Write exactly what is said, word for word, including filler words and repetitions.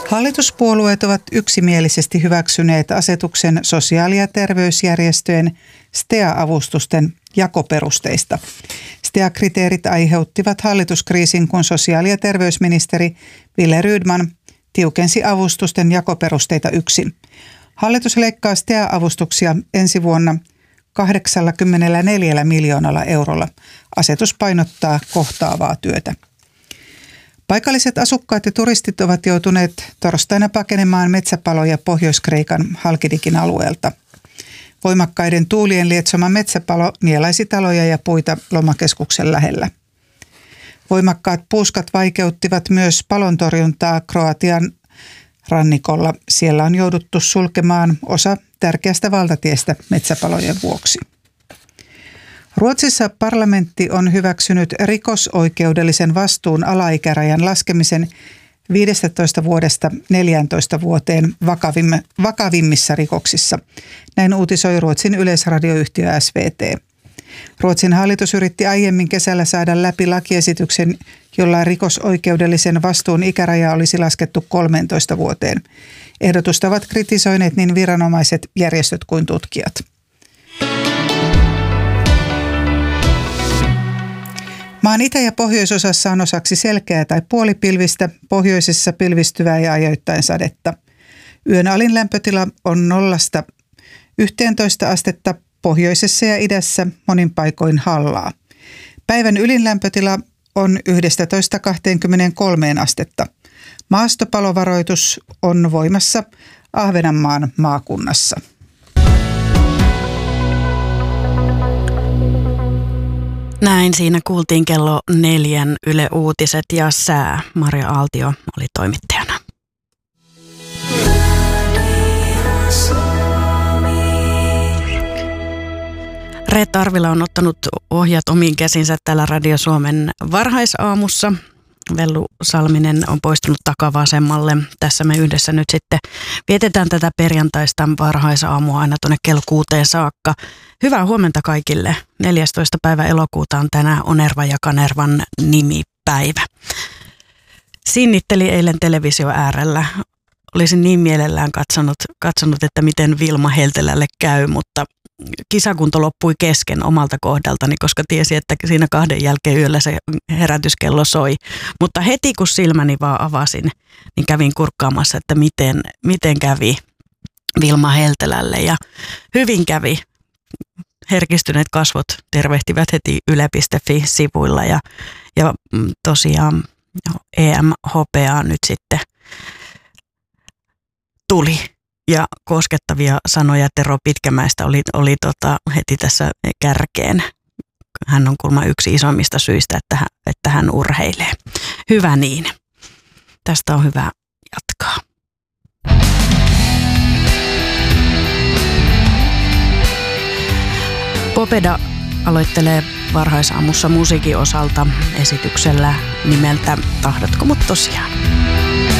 Hallituspuolueet ovat yksimielisesti hyväksyneet asetuksen sosiaali- ja terveysjärjestöjen S T E A-avustusten jakoperusteista. S T E A-kriteerit aiheuttivat hallituskriisin, kun sosiaali- ja terveysministeri Wille Rydman tiukensi avustusten jakoperusteita yksin. Hallitus leikkaa S T E A-avustuksia ensi vuonna kahdeksankymmentäneljä miljoonalla eurolla. Asetus painottaa kohtaavaa työtä. Paikalliset asukkaat ja turistit ovat joutuneet torstaina pakenemaan metsäpaloja Pohjois-Kreikan Halkidikin alueelta. Voimakkaiden tuulien lietsoma metsäpalo nielaisi taloja ja puita lomakeskuksen lähellä. Voimakkaat puuskat vaikeuttivat myös palontorjuntaa Kroatian rannikolla. Siellä on jouduttu sulkemaan osa tärkeästä valtatiestä metsäpalojen vuoksi. Ruotsissa parlamentti on hyväksynyt rikosoikeudellisen vastuun alaikärajan laskemisen viidestätoista vuodesta neljääntoista vuoteen vakavimmissa rikoksissa. Näin uutisoi Ruotsin yleisradioyhtiö S V T. Ruotsin hallitus yritti aiemmin kesällä saada läpi lakiesityksen, jolla rikosoikeudellisen vastuun ikäraja olisi laskettu kolmeentoista vuoteen. Ehdotusta ovat kritisoineet niin viranomaiset, järjestöt kuin tutkijat. Maan itä- ja pohjoisosassa on osaksi selkeää tai puolipilvistä, pohjoisessa pilvistyvää ja ajoittain sadetta. Yön alin lämpötila on nollasta yhteentoista astetta, pohjoisessa ja idässä monin paikoin hallaa. Päivän ylin lämpötila on yksitoista kaksikymmentäkolme astetta. Maastopalovaroitus on voimassa Ahvenanmaan maakunnassa. Näin siinä kuultiin kello neljän Yle Uutiset ja sää. Maria Aaltio oli toimittajana. Reetta Arvila on ottanut ohjat omiin käsinsä täällä Radio Suomen varhaisaamussa. Vellu Salminen on poistunut takavasemmalle. Tässä me yhdessä nyt sitten vietetään tätä perjantaista varhaisaamua aina tuonne kello kuuteen saakka. Hyvää huomenta kaikille. neljästoista päivä elokuuta on tänään Onerva ja Kanervan nimipäivä. Sinnitteli eilen televisio äärellä. Olisin niin mielellään katsonut, katsonut, että miten Vilma Heltelälle käy, mutta kisakunto loppui kesken omalta kohdaltani, koska tiesi, että siinä kahden jälkeen yöllä se herätyskello soi. Mutta heti kun silmäni vaan avasin, niin kävin kurkkaamassa, että miten, miten kävi Vilma Heltelälle. Ja hyvin kävi. Herkistyneet kasvot tervehtivät heti yle piste fi-sivuilla ja, ja tosiaan E M H P A nyt sitten tuli. Ja koskettavia sanoja Tero Pitkämäestä oli, oli tota heti tässä kärkeen. Hän on kuulemma yksi isommista syistä, että hän, että hän urheilee. Hyvä niin. Tästä on hyvä jatkaa. Popeda aloittelee varhaisaamussa musiikin osalta esityksellä nimeltä Tahdotko mut tosiaan?